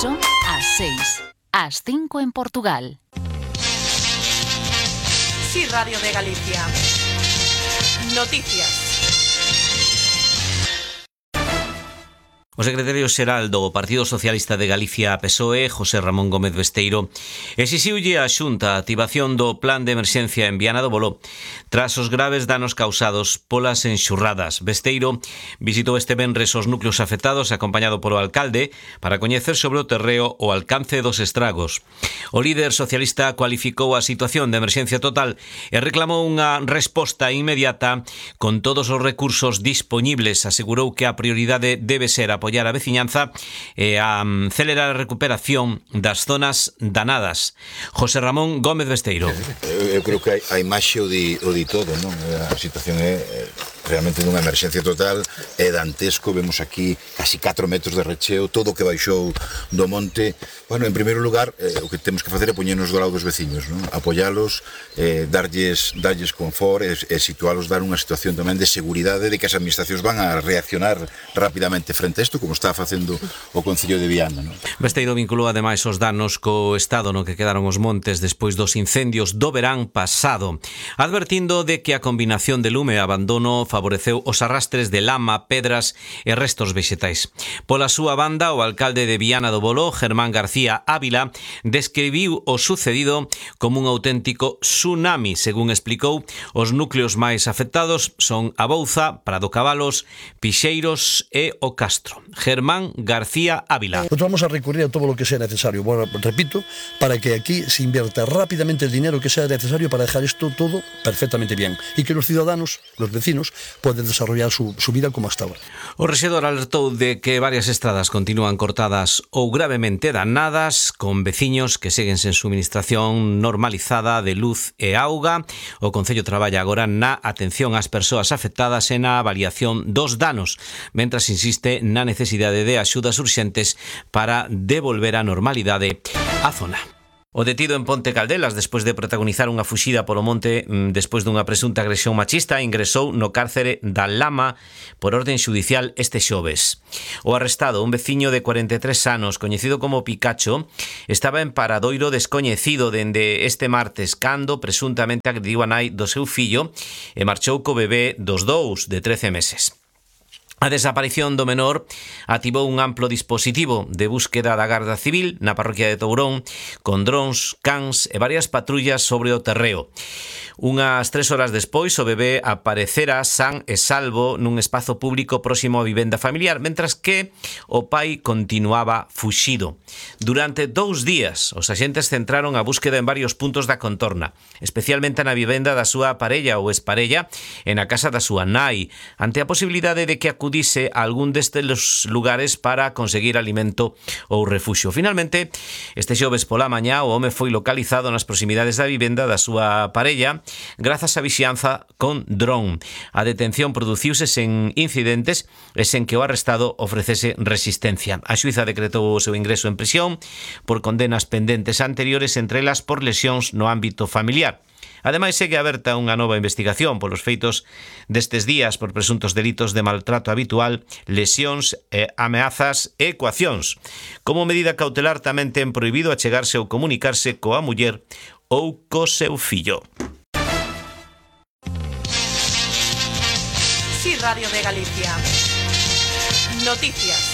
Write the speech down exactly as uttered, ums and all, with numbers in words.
Son as seis, as cinco en Portugal. Sí, Radio de Galicia. Noticias. O secretario xeral do Partido Socialista de Galicia, P S O E, José Ramón Gómez Besteiro, exixiulle á Xunta a activación do plan de emerxencia en Viana do Boló tras os graves danos causados polas enxurradas. Besteiro visitou este venres os núcleos afectados acompañado polo alcalde para coñecer sobre o terreo o alcance dos estragos. O líder socialista cualificou a situación de emerxencia total e reclamou unha resposta inmediata con todos os recursos dispoñibles. Asegurou que a prioridade debe ser apoiar a veciñanza e a acelerar a recuperación das zonas danadas. José Ramón Gómez Besteiro. Eu creo que a imaxe o di, o di todo, non? A situación é realmente dunha emerxencia total, é dantesco, vemos aquí casi catro metros de recheo, todo o que baixou do monte. Bueno, en primeiro lugar, eh, o que temos que facer é poñernos do lado dos veciños, non? Apoialos, eh, darlles, darlles confort e, e situalos, dar unha situación tamén de seguridade de que as administracións van a reaccionar rapidamente frente a isto, como está facendo o Concello de Viana, non? Besteiro vinculou ademais os danos co estado no que quedaron os montes despois dos incendios do verán pasado, advertindo de que a combinación de lume e abandono favoreceu os arrastres de lama, pedras e restos vexetais. Pola súa banda, o alcalde de Viana do Boló, Germán García Ávila, describiu o sucedido como un auténtico tsunami. Según explicou, os núcleos máis afectados son a Bouza, Prado Cabalos, Pixeiros e o Castro. Germán García Ávila. Nosotros vamos a recurrir a todo lo que sea necesario, bueno, repito, para que aquí se invierta rápidamente el dinero que sea necesario para dejar esto todo perfectamente bien y que los ciudadanos, los vecinos, pueden desarrollar su, su vida como hasta ahora. O rexedor alertou de que varias estradas continúan cortadas ou gravemente danadas, con veciños que seguen sen suministración normalizada de luz e auga. O Concello traballa agora na atención ás persoas afectadas e na avaliación dos danos, mentras insiste na necesidade de axudas urxentes para devolver a normalidade á zona. O detido en Ponte Caldelas, despois de protagonizar unha fuxida polo monte despois dunha presunta agresión machista, ingresou no cárcere da Lama por orden xudicial este xoves. O arrestado, un veciño de cuarenta e tres anos, coñecido como Picacho, estaba en paradoiro descoñecido dende este martes, cando presuntamente agrediu a nai do seu fillo e marchou co bebé dos dous de trece meses. A desaparición do menor activou un amplo dispositivo de búsqueda da Garda Civil na parroquia de Tourón, con drons, cans e varias patrullas sobre o terreo. Unhas tres horas despois, o bebé aparecera san e salvo nun espazo público próximo á vivenda familiar, mentras que o pai continuaba fuxido. Durante dous días, os axentes centraron a búsqueda en varios puntos da contorna, especialmente na vivenda da súa parella ou exparella e na casa da súa nai, ante a posibilidade de que acudise a algún destes lugares para conseguir alimento ou refuxio. Finalmente, este xoves pola mañá, o home foi localizado nas proximidades da vivenda da súa parella grazas á vixianza con dron. A detención produciuse sen incidentes e sen que o arrestado ofrecese resistencia. A xuíza decretou o seu ingreso en prisión por condenas pendentes anteriores, entre elas por lesións no ámbito familiar. Ademais, segue aberta unha nova investigación polos feitos destes días por presuntos delitos de maltrato habitual, lesións, e ameazas e coaccións. Como medida cautelar tamén ten prohibido achegarse ou comunicarse coa muller ou co seu fillo. Sí, Radio de Galicia. Noticias.